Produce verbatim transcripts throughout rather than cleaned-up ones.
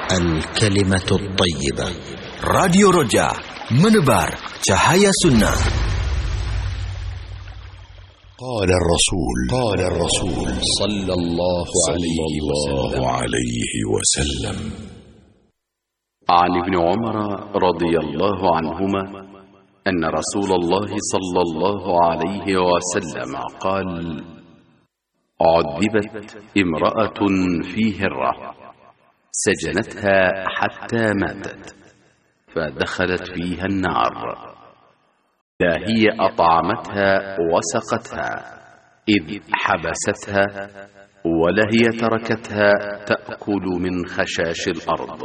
الكلمة الطيبة. Radio Roja, menebar cahaya sunnah. قال الرسول قال الرسول صلى الله عليه وسلم. عن ابن عمر رضي الله عنهما أن رسول الله صلى الله عليه وسلم قال: عذبت امرأة في هرة سجنتها حتى ماتت فدخلت فيها النار، لا هي أطعمتها وسقتها إذ حبستها، ولا هي تركتها تأكل من خشاش الأرض.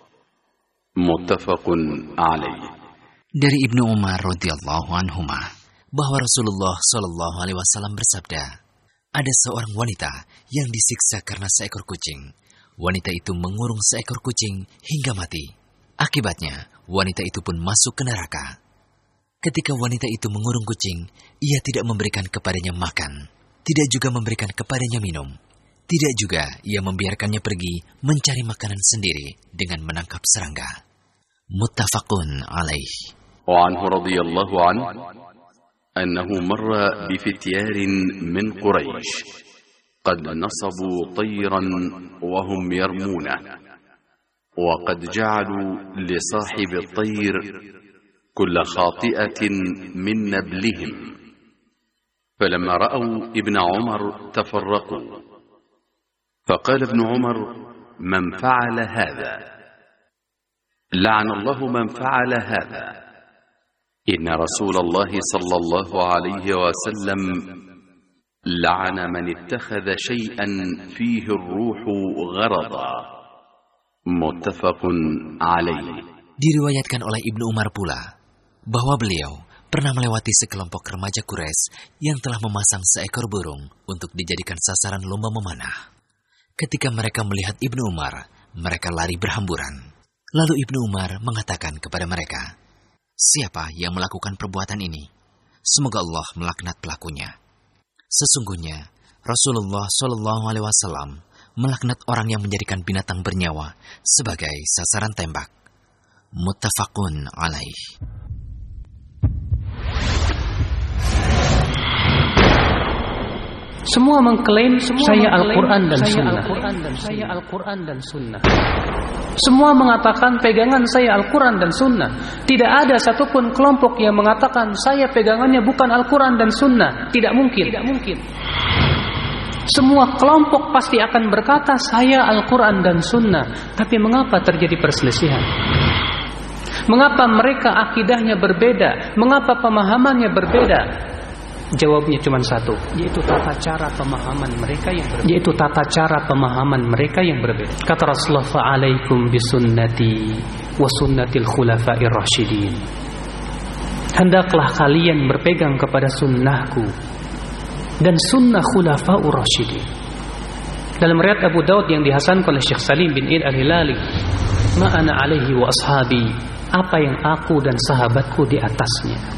متفق عليه. Dari Ibnu Umar radhiyallahu anhuma bahwa Rasulullah shallallahu alaihi wasallam bersabda, ada seorang wanita yang disiksa karena seekor kucing. Wanita itu mengurung seekor kucing hingga mati. Akibatnya, wanita itu pun masuk ke neraka. Ketika wanita itu mengurung kucing, ia tidak memberikan kepadanya makan, tidak juga memberikan kepadanya minum. Tidak juga ia membiarkannya pergi mencari makanan sendiri dengan menangkap serangga. Muttafaqun alaih. وعنه رضي الله عنه أنه مر بفتيار من قريش قد نصبوا طيرا وهم يرمونه، وقد جعلوا لصاحب الطير كل خاطئة من نبلهم، فلما رأوا ابن عمر تفرقوا، فقال ابن عمر: من فعل هذا؟ لعن الله من فعل هذا، إن رسول الله صلى الله عليه وسلم لعن من اتخذ شيئا فيه الروح غرضا. متفق عليه. Diriwayatkan oleh Ibnu Umar pula bahwa beliau pernah melewati sekelompok remaja Quraisy yang telah memasang seekor burung untuk dijadikan sasaran lomba memanah. Ketika mereka melihat Ibnu Umar, mereka lari berhamburan. Lalu Ibnu Umar mengatakan kepada mereka, siapa yang melakukan perbuatan ini? Semoga Allah melaknat pelakunya. Sesungguhnya Rasulullah shallallahu alaihi wasallam melaknat orang yang menjadikan binatang bernyawa sebagai sasaran tembak. Muttafaqun alaih. Semua mengklaim Semua saya Al-Quran dan Sunnah. Saya Al-Quran dan Sunnah. Semua mengatakan pegangan saya Al-Quran dan Sunnah. Tidak ada satupun kelompok yang mengatakan saya pegangannya bukan Al-Quran dan Sunnah. Tidak mungkin. Tidak mungkin. Semua kelompok pasti akan berkata saya Al-Quran dan Sunnah. Tapi mengapa terjadi perselisihan? Mengapa mereka akidahnya berbeda? Mengapa pemahamannya berbeda? Jawabnya cuma satu, yaitu tata cara pemahaman mereka yang berbeda. Yaitu tata cara pemahaman mereka yang berbeda. Kata Rasulullah, "Fa'alaikum bisunnati wa sunnatil khulafa'ir rasyidin." Hendaklah kalian berpegang kepada sunnahku dan sunnah khulafa'ur rasyidin. Dalam riwayat Abu Daud yang dihasankan oleh Syekh Salim bin Id al-Hilali, "Ma ana alaihi wa ashabi," apa yang aku dan sahabatku di atasnya.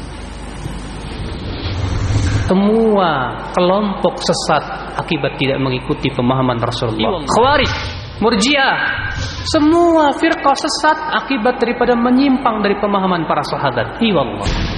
Semua kelompok sesat akibat tidak mengikuti pemahaman Rasulullah. Khawarij, Murji'ah, semua firqah sesat akibat daripada menyimpang dari pemahaman para sahabat. Iya Allah.